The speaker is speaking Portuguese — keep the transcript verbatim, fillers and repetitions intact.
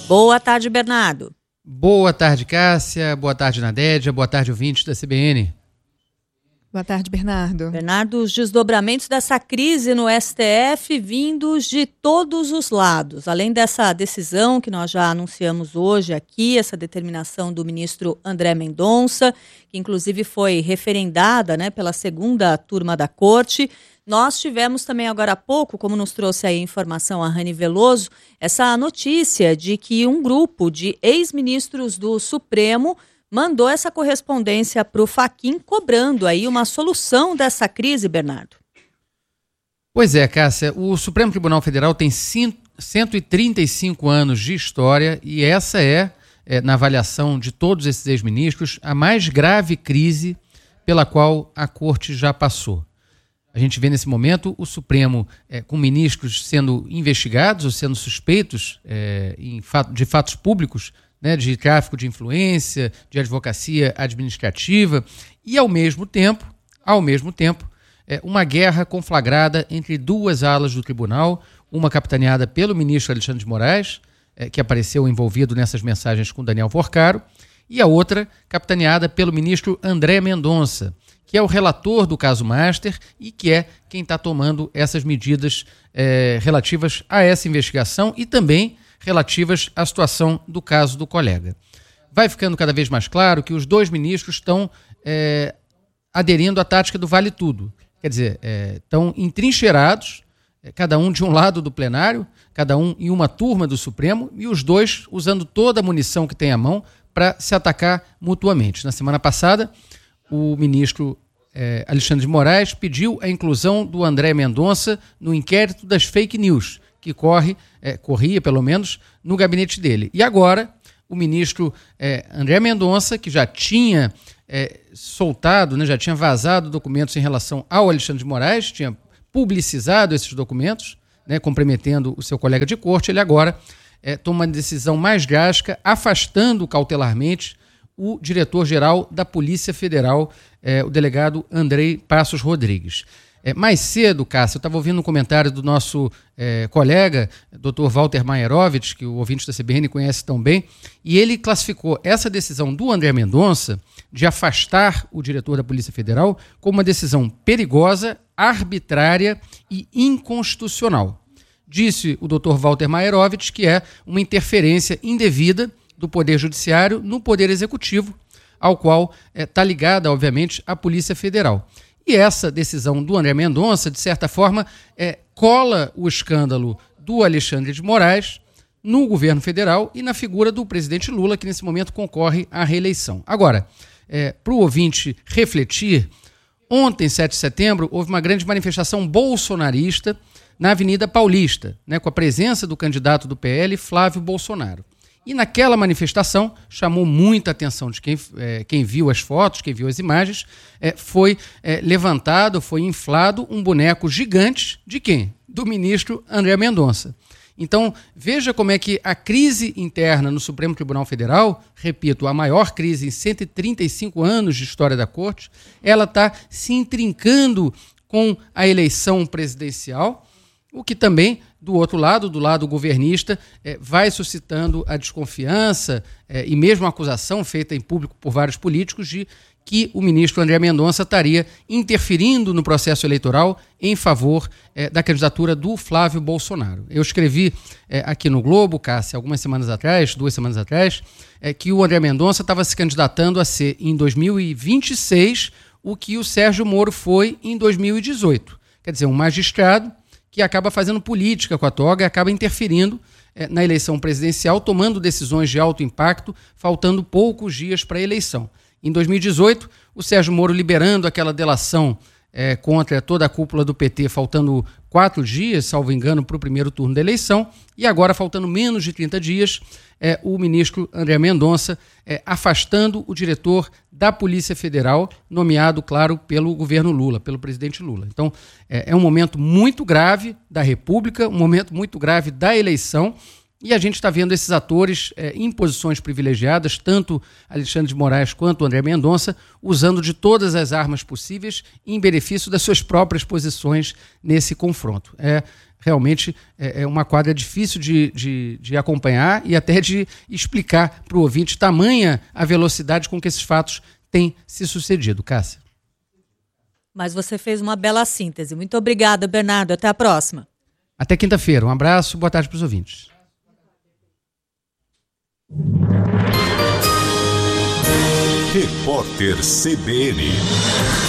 Boa tarde, Bernardo. Boa tarde, Cássia. Boa tarde, Nadédia. Boa tarde, ouvintes da C B N. Boa tarde, Bernardo. Bernardo, os desdobramentos dessa crise no S T F vindos de todos os lados. Além dessa decisão que nós já anunciamos hoje aqui, essa determinação do ministro André Mendonça, que inclusive foi referendada, né, pela segunda turma da Corte, nós tivemos também agora há pouco, como nos trouxe aí a informação a Rani Veloso, essa notícia de que um grupo de ex-ministros do Supremo mandou essa correspondência para o Fachin, cobrando aí uma solução dessa crise, Bernardo. Pois é, Cássia, o Supremo Tribunal Federal tem cento e trinta e cinco anos de história e essa é, é, na avaliação de todos esses ex-ministros, a mais grave crise pela qual a Corte já passou. A gente vê nesse momento o Supremo é, com ministros sendo investigados ou sendo suspeitos é, em fato, de fatos públicos, né, de tráfico de influência, de advocacia administrativa e, ao mesmo tempo, ao mesmo tempo, é, uma guerra conflagrada entre duas alas do tribunal, uma capitaneada pelo ministro Alexandre de Moraes, é, que apareceu envolvido nessas mensagens com Daniel Porcaro, e a outra capitaneada pelo ministro André Mendonça, que é o relator do caso Master e que é quem está tomando essas medidas é, relativas a essa investigação e também relativas à situação do caso do colega. Vai ficando cada vez mais claro que os dois ministros estão é, aderindo à tática do vale tudo. Quer dizer, é, estão entrincheirados, é, cada um de um lado do plenário, cada um em uma turma do Supremo, e os dois usando toda a munição que tem à mão para se atacar mutuamente. Na semana passada, o ministro é, Alexandre de Moraes pediu a inclusão do André Mendonça no inquérito das fake news, que corre, é, corria, pelo menos, no gabinete dele. E agora, o ministro é, André Mendonça, que já tinha é, soltado, né, já tinha vazado documentos em relação ao Alexandre de Moraes, tinha publicizado esses documentos, né, comprometendo o seu colega de corte, ele agora é, toma uma decisão mais drástica, afastando cautelarmente o diretor-geral da Polícia Federal, é, o delegado Andrei Passos Rodrigues. É, mais cedo, Cássio, eu estava ouvindo um comentário do nosso é, colega, doutor Walter Maierovitch, que o ouvinte da C B N conhece tão bem, e ele classificou essa decisão do André Mendonça de afastar o diretor da Polícia Federal como uma decisão perigosa, arbitrária e inconstitucional. Disse o doutor Walter Maierovitch que é uma interferência indevida do Poder Judiciário no Poder Executivo, ao qual está é, ligada, obviamente, a Polícia Federal. E essa decisão do André Mendonça, de certa forma, é, cola o escândalo do Alexandre de Moraes no governo federal e na figura do presidente Lula, que nesse momento concorre à reeleição. Agora, é, para o ouvinte refletir, ontem, sete de setembro, houve uma grande manifestação bolsonarista na Avenida Paulista, né, com a presença do candidato do P L, Flávio Bolsonaro. E naquela manifestação, chamou muita atenção de quem, é, quem viu as fotos, quem viu as imagens, é, foi é, levantado, foi inflado um boneco gigante de quem? Do ministro André Mendonça. Então, veja como é que a crise interna no Supremo Tribunal Federal, repito, a maior crise em cento e trinta e cinco anos de história da Corte, ela está se intrincando com a eleição presidencial, o que também, do outro lado, do lado governista, é, vai suscitando a desconfiança é, e mesmo a acusação feita em público por vários políticos de que o ministro André Mendonça estaria interferindo no processo eleitoral em favor é, da candidatura do Flávio Bolsonaro. Eu escrevi é, aqui no Globo, Cássia, algumas semanas atrás, duas semanas atrás, é, que o André Mendonça estava se candidatando a ser, em dois mil e vinte e seis, o que o Sérgio Moro foi em dois mil e dezoito. Quer dizer, um magistrado que acaba fazendo política com a toga e acaba interferindo é, na eleição presidencial, tomando decisões de alto impacto, faltando poucos dias para a eleição. Em dois mil e dezoito, o Sérgio Moro liberando aquela delação é, contra toda a cúpula do P T, faltando quatro dias, salvo engano, para o primeiro turno da eleição, e agora, faltando menos de trinta dias, é, o ministro André Mendonça é, afastando o diretor da Polícia Federal, nomeado, claro, pelo governo Lula, pelo presidente Lula. Então, é, é um momento muito grave da República, um momento muito grave da eleição, e a gente está vendo esses atores é, em posições privilegiadas, tanto Alexandre de Moraes quanto André Mendonça, usando de todas as armas possíveis em benefício das suas próprias posições nesse confronto. É, realmente é, é uma quadra difícil de, de, de acompanhar e até de explicar para o ouvinte tamanha a velocidade com que esses fatos têm se sucedido. Cássia. Mas você fez uma bela síntese. Muito obrigada, Bernardo. Até a próxima. Até quinta-feira. Um abraço, boa tarde para os ouvintes. Repórter C B N.